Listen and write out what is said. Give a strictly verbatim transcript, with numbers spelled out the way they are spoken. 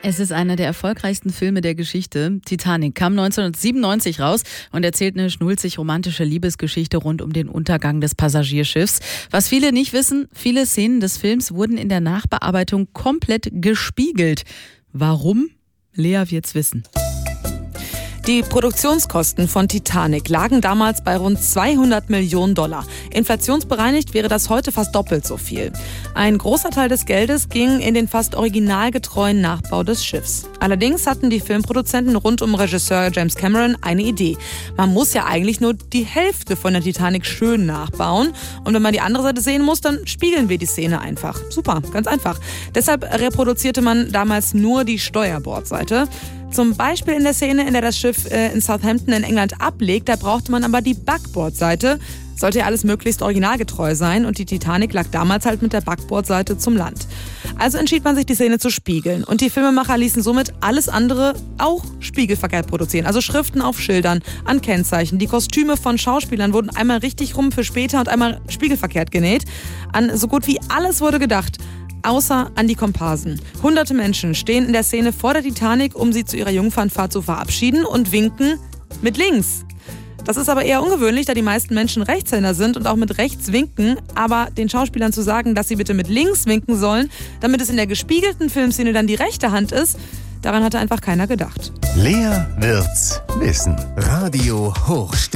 Es ist einer der erfolgreichsten Filme der Geschichte. Titanic kam neunzehnhundertsiebenundneunzig raus und erzählt eine schnulzig-romantische Liebesgeschichte rund um den Untergang des Passagierschiffs. Was viele nicht wissen, viele Szenen des Films wurden in der Nachbearbeitung komplett gespiegelt. Warum? Lea wird's wissen. Die Produktionskosten von Titanic lagen damals bei rund zweihundert Millionen Dollar. Inflationsbereinigt wäre das heute fast doppelt so viel. Ein großer Teil des Geldes ging in den fast originalgetreuen Nachbau des Schiffs. Allerdings hatten die Filmproduzenten rund um Regisseur James Cameron eine Idee. Man muss ja eigentlich nur die Hälfte von der Titanic schön nachbauen. Und wenn man die andere Seite sehen muss, dann spiegeln wir die Szene einfach. Super, ganz einfach. Deshalb reproduzierte man damals nur die Steuerbordseite. Zum Beispiel in der Szene, in der das Schiff äh, in Southampton in England ablegt, da brauchte man aber die Backbordseite. Sollte ja alles möglichst originalgetreu sein und die Titanic lag damals halt mit der Backbordseite zum Land. Also entschied man sich, die Szene zu spiegeln und die Filmemacher ließen somit alles andere auch spiegelverkehrt produzieren. Also Schriften auf Schildern, an Kennzeichen. Die Kostüme von Schauspielern wurden einmal richtig rum für später und einmal spiegelverkehrt genäht. An so gut wie alles wurde gedacht. Außer an die Komparsen. Hunderte Menschen stehen in der Szene vor der Titanic, um sie zu ihrer Jungfernfahrt zu verabschieden und winken mit links. Das ist aber eher ungewöhnlich, da die meisten Menschen Rechtshänder sind und auch mit rechts winken. Aber den Schauspielern zu sagen, dass sie bitte mit links winken sollen, damit es in der gespiegelten Filmszene dann die rechte Hand ist, daran hatte einfach keiner gedacht. Lea wird's wissen. Radio Hochstimme.